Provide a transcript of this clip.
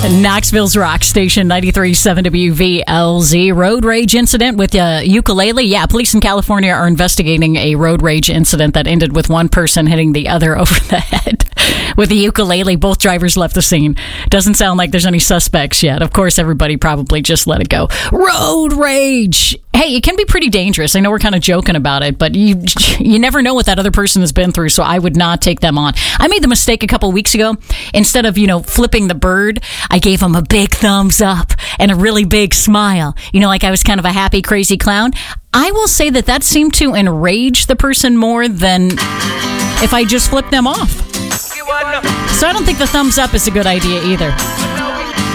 Knoxville's rock station 93.7 WVLZ. Road rage incident with a ukulele. Yeah, police in California are investigating a road rage incident that ended with one person hitting the other over the head with a ukulele. Both drivers left the scene. Doesn't sound like there's any suspects yet. Of course, everybody probably just let it go. Road rage. Hey, it can be pretty dangerous. I know we're kind of joking about it, but you never know what that other person has been through, so I would not take them on. I made the mistake a couple weeks ago. Instead of, flipping the bird, I gave him a big thumbs up and a really big smile. Like I was kind of a happy, crazy clown. I will say that seemed to enrage the person more than if I just flipped them off. So I don't think the thumbs up is a good idea either.